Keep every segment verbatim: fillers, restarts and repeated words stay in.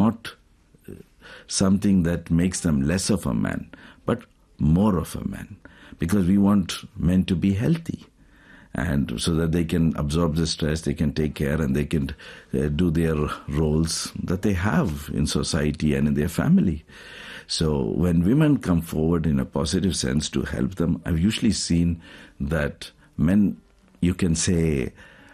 not something that makes them less of a man, but more of a man, because we want men to be healthy, and so that they can absorb the stress, they can take care, and they can uh, do their roles that they have in society and in their family. So when women come forward in a positive sense to help them, I've usually seen that men, you can say,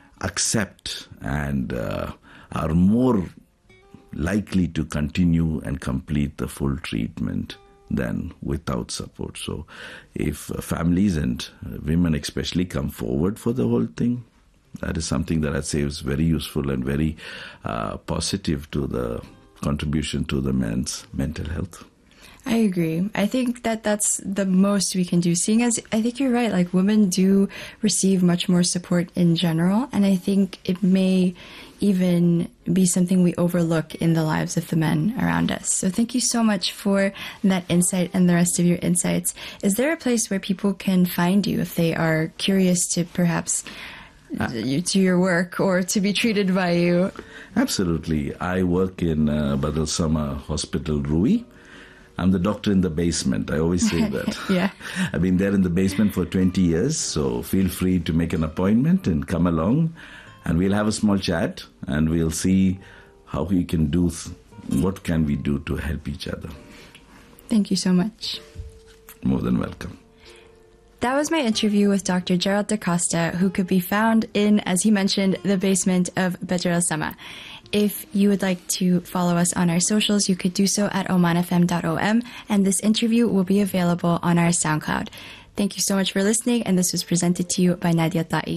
accept and uh, are more likely to continue and complete the full treatment than without support. So if uh, families and uh, women especially come forward for the whole thing, that is something that I'd say is very useful and very uh, positive to the contribution to the men's mental health. I agree. I think that that's the most we can do, seeing as I think you're right, like women do receive much more support in general, and I think it may even be something we overlook in the lives of the men around us. So thank you so much for that insight and the rest of your insights. Is there a place where people can find you if they are curious to perhaps uh, to your work or to be treated by you? Absolutely. I work in uh, Badal Sama Hospital, Rui. I'm the doctor in the basement. I always say that. Yeah. I've been there in the basement for twenty years, so feel free to make an appointment and come along, and we'll have a small chat, and we'll see how we can do, what can we do to help each other. Thank you so much. More than welcome. That was my interview with Doctor Gerald Da Costa, who could be found in, as he mentioned, the basement of Badr Al Sama. If you would like to follow us on our socials, you could do so at oman f m dot o m, and this interview will be available on our SoundCloud. Thank you so much for listening, and this was presented to you by Nadia Ta'i.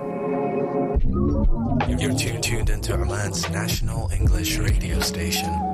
You're tuned into Oman's national English radio station.